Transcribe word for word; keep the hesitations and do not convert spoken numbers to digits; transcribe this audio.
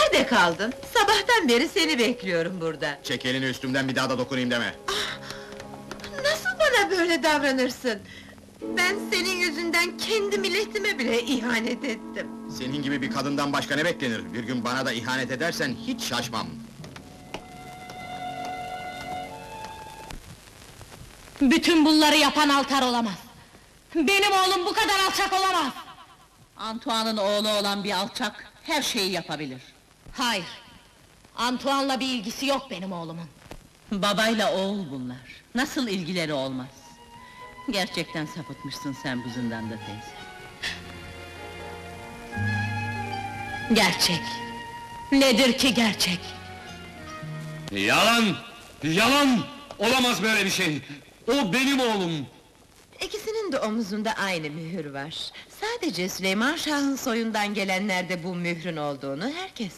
Nerede kaldın? Sabahtan beri seni bekliyorum burada. Çek elini üstümden, bir daha da dokunayım deme! Nasıl bana böyle davranırsın? Ben senin yüzünden kendi milletime bile ihanet ettim. Senin gibi bir kadından başka ne beklenir? Bir gün bana da ihanet edersen hiç şaşmam! Bütün bunları yapan Altar olamaz! Benim oğlum bu kadar alçak olamaz! Antoine'ın oğlu olan bir alçak, her şeyi yapabilir. Hayır! Antoine'la bir ilgisi yok benim oğlumun! Babayla oğul bunlar, nasıl ilgileri olmaz? Gerçekten sapıtmışsın sen bu zindanda teyze. Gerçek! Nedir ki gerçek? Yalan! Yalan! Olamaz böyle bir şey! O benim oğlum! İkisinin de omuzunda aynı mühür var. Sadece Süleyman Şah'ın soyundan gelenlerde bu mührün olduğunu herkes